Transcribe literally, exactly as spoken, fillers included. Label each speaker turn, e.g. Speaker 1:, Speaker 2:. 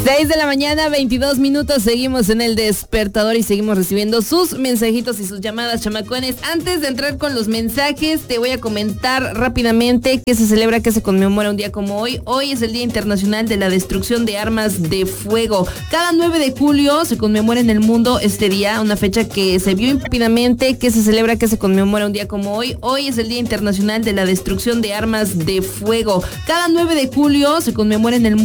Speaker 1: seis de la mañana, veintidós minutos, seguimos en el despertador y seguimos recibiendo sus mensajitos y sus llamadas, chamacones. Antes de entrar con los mensajes, te voy a comentar rápidamente que se celebra, que se conmemora un día como hoy. Hoy es el Día Internacional de la Destrucción de Armas de Fuego. Cada nueve de julio se conmemora en el mundo este día, una fecha que se vio rápidamente, que se celebra, que se conmemora un día como hoy. Hoy es el Día Internacional de la Destrucción de Armas de Fuego. Cada nueve de julio se conmemora en el mundo